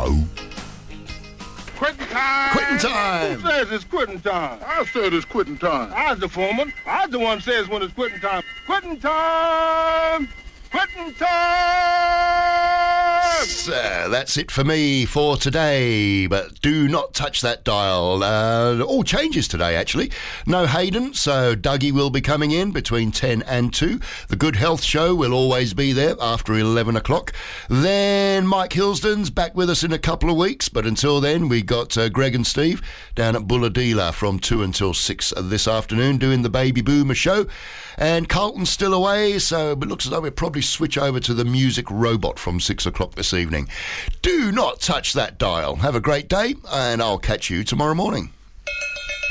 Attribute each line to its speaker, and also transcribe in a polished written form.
Speaker 1: No.
Speaker 2: Quitting time!
Speaker 1: Quitting time!
Speaker 2: Who says it's quitting time?
Speaker 3: I said it's quitting time.
Speaker 2: I was the foreman. I was the one who says when it's quitting time. Quitting time! Quitting time!
Speaker 1: So that's it for me for today, but do not touch that dial. All changes today, actually. No Hayden, so Dougie will be coming in between 10 and 2. The Good Health Show will always be there after 11 o'clock. Then Mike Hilsden's back with us in a couple of weeks, but until then, we got Greg and Steve down at Bulladila from 2 until 6 this afternoon doing the Baby Boomer show. And Carlton's still away, so it looks as though we'll probably switch over to the Music Robot from 6 o'clock this evening. Do not touch that dial. Have a great day, and I'll catch you tomorrow morning.